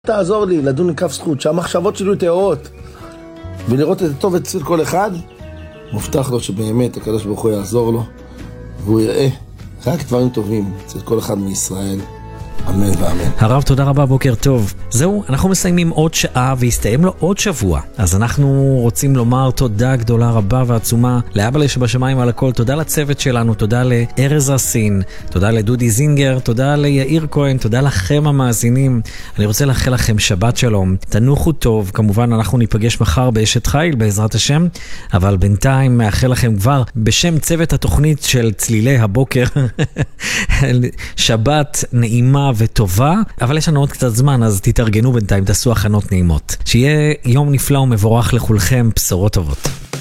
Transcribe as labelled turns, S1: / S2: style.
S1: תעזור לי לדון לכף זכות, שהמחשבות שלי טהורות, ולראות את הטוב אצל כל אחד. מובטח לו שבאמת הקדוש ברוך הוא יעזור לו, והוא יראה רק דברים טובים אצל כל אחד מישראל. אמן ואמן.
S2: הרב, תודה רבה, בוקר טוב. זהו, אנחנו מסיימים עוד שעה והסתיים לו עוד שבוע. אז אנחנו רוצים לומר תודה גדולה רבה ועצומה לאבא שבשמיים על הכל. תודה לצוות שלנו, תודה לארז רסין, תודה לדודי זינגר, תודה ליאיר כהן, תודה לכם המאזינים. אני רוצה לאחל לכם שבת שלום, תנוחו טוב. כמובן אנחנו ניפגש מחר באשת חיל בעזרת השם, אבל בינתיים מאחל לכם כבר בשם צוות התוכנית של צלילי הבוקר שבת נעימה וטובה, אבל יש לנו עוד קצת זמן, אז תתארגנו בינתיים, תעשו הכנות נעימות. שיהיה יום נפלא ומבורך לכולכם, בשורות טובות.